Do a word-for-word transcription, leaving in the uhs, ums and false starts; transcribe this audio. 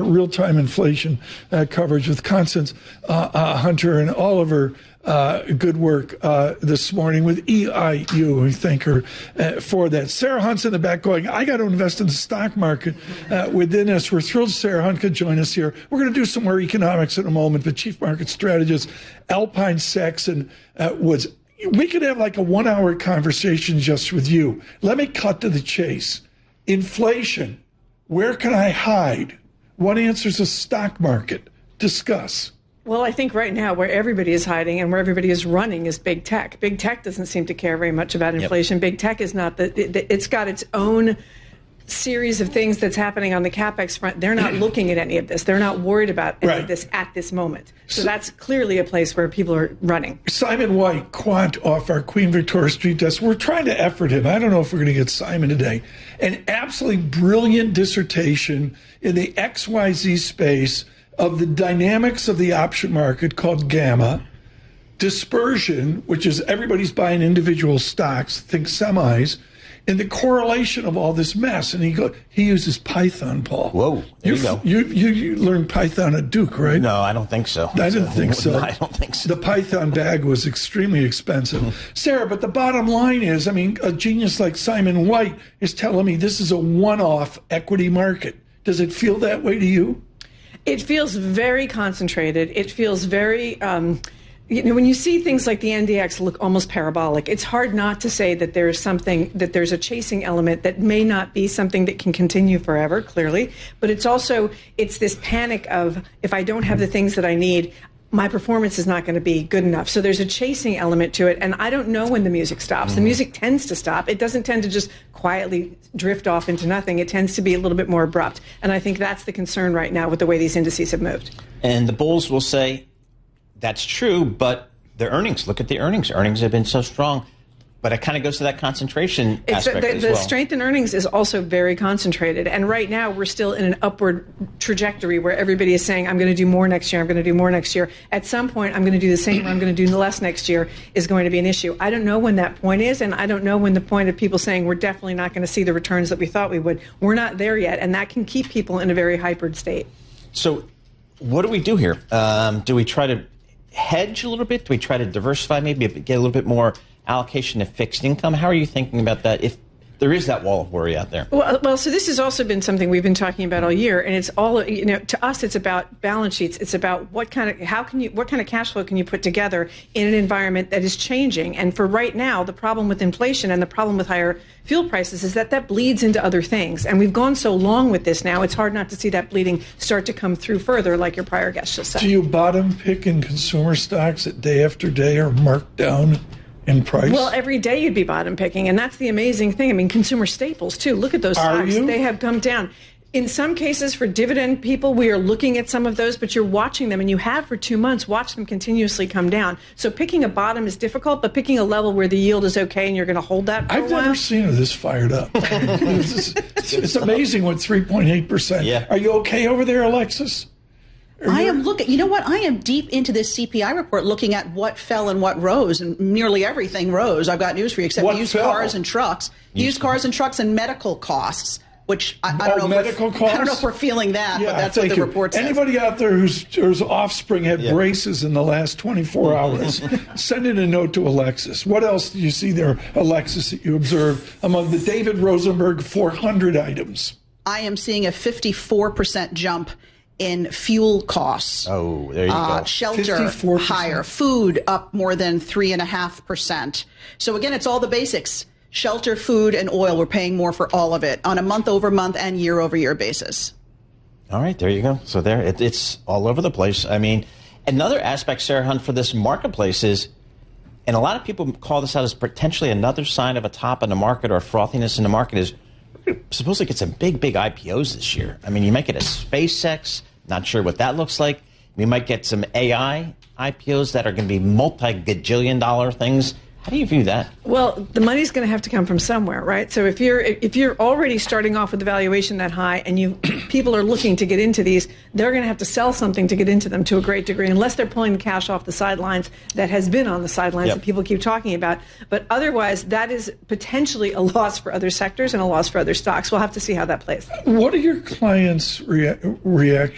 real-time inflation uh, coverage with Constance uh, uh, Hunter and Oliver. Uh, good work uh, this morning with E I U. We thank her uh, for that. Sarah Hunt's in the back going, I got to invest in the stock market uh, within us. We're thrilled Sarah Hunt could join us here. We're going to do some more economics in a moment, but chief market strategist Alpine Saxon uh, was, we could have like a one-hour conversation just with you. Let me cut to the chase. Inflation, where can I hide? What answers the stock market? Discuss. Well, I think right now where everybody is hiding and where everybody is running is big tech. Big tech doesn't seem to care very much about inflation. Yep. Big tech is not the, it, it's got its own series of things that's happening on the CapEx front. They're not looking at any of this. They're not worried about any right. of this at this moment. So, so that's clearly a place where people are running. Simon White, quant off our Queen Victoria Street desk. We're trying to effort him. I don't know if we're going to get Simon today. An absolutely brilliant dissertation in the X Y Z space of the dynamics of the option market called Gamma, dispersion, which is everybody's buying individual stocks, think semis, and the correlation of all this mess. And he go, he uses Python, Paul. Whoa, there you, you go. You, you you learned Python at Duke, right? No, I don't think so. I didn't think so. No, I don't think so. The Python bag was extremely expensive. Sarah, but the bottom line is, I mean, a genius like Simon White is telling me this is a one-off equity market. Does it feel that way to you? It feels very concentrated. It feels very, um, you know, when you see things like the N D X look almost parabolic, it's hard not to say that there's something, that there's a chasing element that may not be something that can continue forever, clearly. But it's also, it's this panic of, if I don't have the things that I need, my performance is not going to be good enough. So there's a chasing element to it. And I don't know when the music stops. Mm. The music tends to stop. It doesn't tend to just quietly drift off into nothing. It tends to be a little bit more abrupt. And I think that's the concern right now with the way these indices have moved. And the bulls will say, that's true, but their earnings, look at the earnings. Earnings have been so strong. But it kind of goes to that concentration it's aspect the, as the well. The strength in earnings is also very concentrated. And right now, we're still in an upward trajectory where everybody is saying, I'm going to do more next year, I'm going to do more next year. At some point, I'm going to do the same, or I'm going to do less next year is going to be an issue. I don't know when that point is, and I don't know when the point of people saying we're definitely not going to see the returns that we thought we would. We're not there yet, and that can keep people in a very hypered state. So what do we do here? Um, do we try to hedge a little bit? Do we try to diversify, maybe get a little bit more allocation to fixed income? How are you thinking about that if there is that wall of worry out there? Well, well, so this has also been something we've been talking about all year, and it's all, you know, to us, it's about balance sheets. It's about what kind of, how can you, what kind of cash flow can you put together in an environment that is changing? And for right now, the problem with inflation and the problem with higher fuel prices is that that bleeds into other things. And we've gone so long with this now, it's hard not to see that bleeding start to come through further, like your prior guest just said. Do you bottom pick in consumer stocks that day after day are marked down in price? Well, every day you'd be bottom picking, and that's the amazing thing. I mean, consumer staples, too. Look at those Are stocks. you? They have come down. In some cases, for dividend people, we are looking at some of those, but you're watching them, and you have for two months watched them continuously come down. So picking a bottom is difficult, but picking a level where the yield is okay and you're going to hold that for I've a while. I've never seen it this fired up. it's, it's, it's amazing what three point eight percent. Yeah. Are you okay over there, Alexis? I am looking, you know what, I am deep into this C P I report looking at what fell and what rose, and nearly everything rose. I've got news for you, except What used fell? cars and trucks. Used, used cars and trucks and medical costs, which I, I, don't oh, know medical if costs? I don't know if we're feeling that, Yeah, but that's what thank the you. report says. Anybody out there whose, whose offspring had Yeah. braces in the last twenty-four hours, send in a note to Alexis. What else do you see there, Alexis, that you observe among the David Rosenberg four hundred items? I am seeing a fifty-four percent jump in fuel costs. Oh, there you uh, go. Shelter fifty-four percent. higher. Food up more than three and a half percent. So again, it's all the basics. Shelter, food, and oil. We're paying more for all of it on a month over month and year over year basis. All right, there you go. So there, it, it's all over the place. I mean, another aspect, Sarah Hunt, for this marketplace is, and a lot of people call this out as potentially another sign of a top in the market or frothiness in the market, is we're supposed to get some big, big I P Os this year. I mean, you might get a SpaceX. Not sure what that looks like. We might get some A I I P Os that are going to be multi-gajillion dollar things. How do you view that? Well, the money's going to have to come from somewhere, right? So if you're if you're already starting off with a valuation that high, and you people are looking to get into these, they're going to have to sell something to get into them to a great degree, unless they're pulling the cash off the sidelines that has been on the sidelines Yep. that people keep talking about. But otherwise, that is potentially a loss for other sectors and a loss for other stocks. We'll have to see how that plays. What are your clients' rea- reaction?